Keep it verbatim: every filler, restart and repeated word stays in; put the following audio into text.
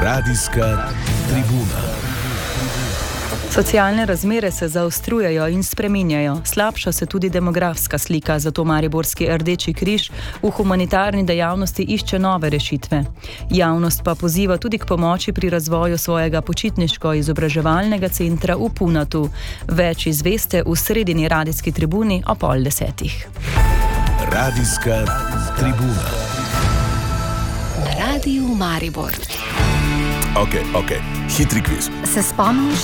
Radijska tribuna. Socialne razmere se zaostrujejo in spreminjajo. Slabša se tudi demografska slika, zato Mariborski Rdeči križ v humanitarni dejavnosti išče nove rešitve. Javnost pa poziva tudi k pomoči pri razvoju svojega počitniško-izobraževalnega centra v Punatu. Več izveste v sredini radijski tribuni o pol desetih. Radijska tribuna. Na Radiju Maribor. Ok, ok, hitri kviz. Se spomniš